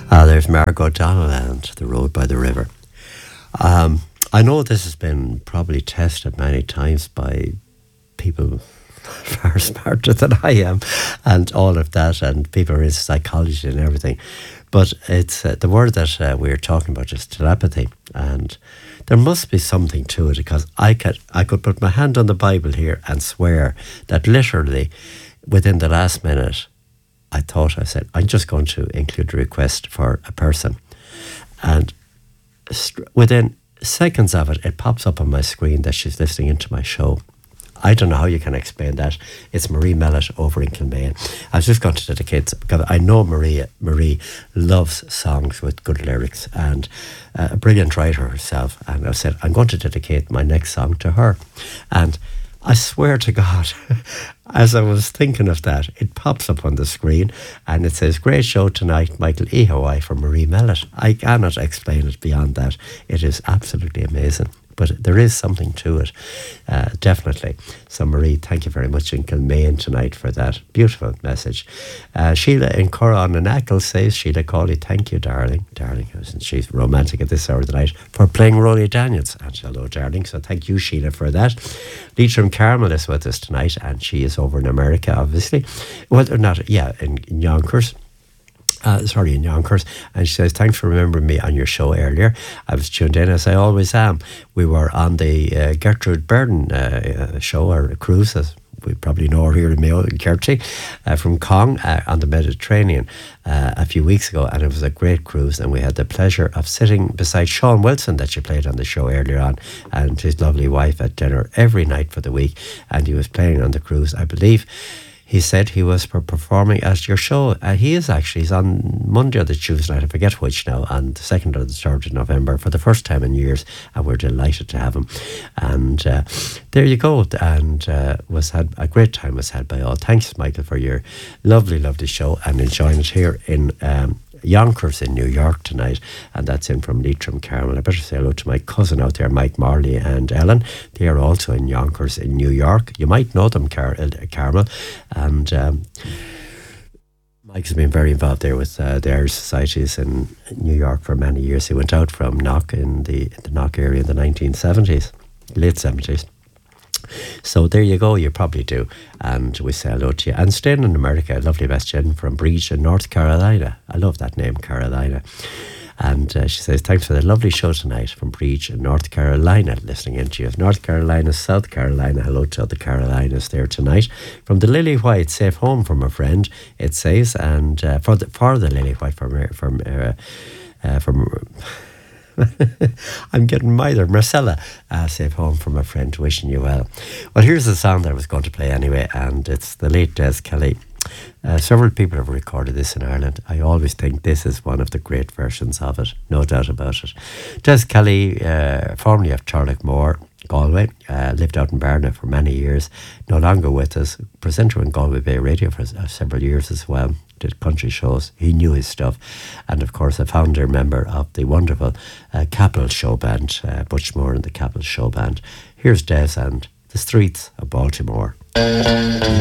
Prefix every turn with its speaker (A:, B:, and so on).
A: There's Margot O'Donnell and The Road by the River. I know this has been probably tested many times by people far smarter than I am and all of that, and people are into psychology and everything. But it's the word that we're talking about is telepathy, and there must be something to it, because I could put my hand on the Bible here and swear that literally within the last minute I said, I'm just going to include a request for a person. And within seconds of it, it pops up on my screen that she's listening into my show. I don't know how you can explain that. It's Marie Mellett over in Kilmaine. I was just going to dedicate, because I know Marie loves songs with good lyrics, and a brilliant writer herself. And I said, I'm going to dedicate my next song to her. And I swear to God, as I was thinking of that, it pops up on the screen and it says, great show tonight, Michael Ehoy for Marie Mellett. I cannot explain it beyond that. It is absolutely amazing. But there is something to it, definitely. So Marie, thank you very much in Kilmaine tonight for that beautiful message. Sheila in Corran-in-Achill says, Sheila Cawley, thank you, darling. Darling, she's romantic at this hour of the night, for playing Rolly Daniels. And hello, darling. So thank you, Sheila, for that. Leitrim Carmel is with us tonight, and she is over in America, obviously. Well, not, yeah, in Yonkers. In Yonkers, and she says, thanks for remembering me on your show earlier. I was tuned in, as I always am. We were on the Gertrude Burden show, or cruise, as we probably know her here in Mayo, Gertie, from Cong on the Mediterranean a few weeks ago, and it was a great cruise, and we had the pleasure of sitting beside Sean Wilson, that you played on the show earlier on, and his lovely wife at dinner every night for the week, and he was playing on the cruise, I believe. He said he was performing at your show. He's on Monday or the Tuesday night, I forget which now, on the 2nd or the 3rd of November for the first time in years, and we're delighted to have him. And there you go. And a great time was had by all. Thanks, Michael, for your lovely, lovely show, and enjoying it here in Yonkers in New York tonight, and that's in from Leitrim Carmel. I better say hello to my cousin out there, Mike Marley and Ellen. They are also in Yonkers in New York. You might know them, Carmel, and Mike's been very involved there with the Irish Societies in New York for many years. He went out from Knock in the Knock area in the 1970s, late 70s. So there you go, you probably do. And we say hello to you. And staying in America, a lovely question from Breach in North Carolina. I love that name, Carolina. And she says, thanks for the lovely show tonight from Breach in North Carolina, listening in to you. North Carolina, South Carolina, hello to the Carolinas there tonight. From the Lily White, safe home from a friend, it says. And for the Lily White, from I'm getting mither. Marcella, safe home from a friend, wishing you well. Well, here's the song that I was going to play anyway, and it's the late Des Kelly. Several people have recorded this in Ireland. I always think this is one of the great versions of it, no doubt about it. Des Kelly, formerly of Charlockmore, Galway, lived out in Barna for many years, no longer with us, presenter in Galway Bay Radio for several years as well, did country shows. He knew his stuff, and of course a founder member of the wonderful Capital Show Band, Butch Moore and the Capital Show Band. Here's Des and the Streets of Baltimore.